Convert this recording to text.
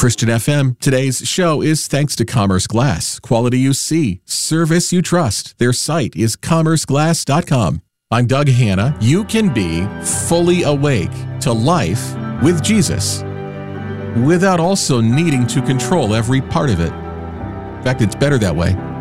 Christian FM. Today's show is thanks to Commerce Glass. Quality you see, service you trust. Their site is commerceglass.com. I'm Doug Hanna. You can be fully awake to life with Jesus without also needing to control every part of it. In fact, it's better that way.